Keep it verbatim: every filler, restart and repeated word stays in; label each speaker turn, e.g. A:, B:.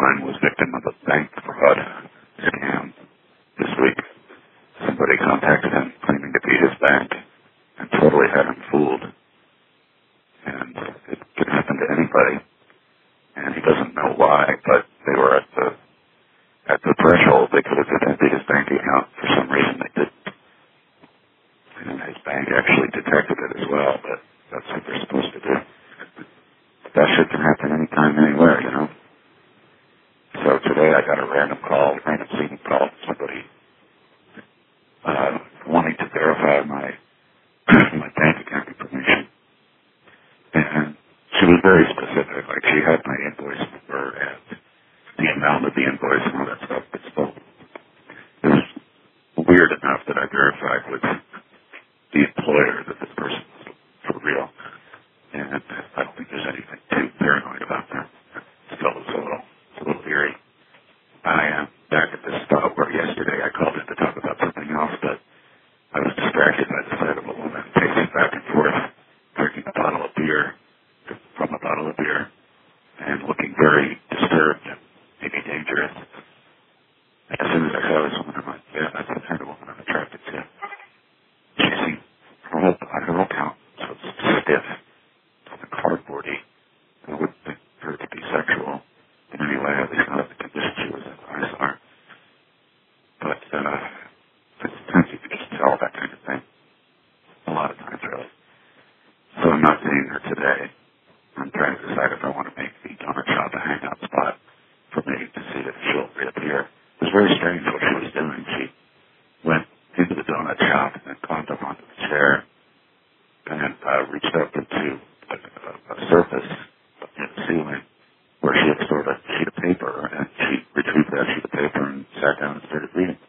A: mine was victim of a bank fraud scam this week. Somebody contacted him claiming to be his bank and totally had him fooled. And it can happen to anybody. And he doesn't know why, but they were at the at the threshold. They could have emptied his bank account. For some reason they didn't. And his bank actually detected it as well, but that's what they're supposed to do. That shit can happen anytime, anywhere, you know? So today I got a random call, random scene call from somebody uh, wanting to verify my my bank account information. And she was very specific. Like, she had my invoice number and the amount of the invoice and all that stuff. But still, it was weird enough that I verified with the employer that this person was for real. And I don't think there's anything too paranoid about that. Still, it's a little, it's a little eerie. I am back at this spot where yesterday I called in to talk about something else, but I was distracted by the sight of a woman pacing back and forth, drinking a bottle of beer from a bottle of beer, and looking very disturbed and maybe dangerous. And as soon as I saw this woman, I'm like, yeah, that's the kind of woman I'm attracted to. She seemed, her whole, her whole count was stiff, sort of cardboardy. I wouldn't think her to be sexual in any way, at least not at the condition she was in when I saw her. But, uh, sometimes you can just tell that kind of thing. A lot of times, really. So I'm not seeing her today. I'm trying to decide if I want to make the donut shop a hangout spot for me to see if she'll reappear. It was very strange what she was doing. She went into the donut shop and then climbed up onto the chair and uh, reached up into a, a, a surface in the ceiling where she had stored a sheet of paper, and she retrieved that sheet of paper and sat down and started reading.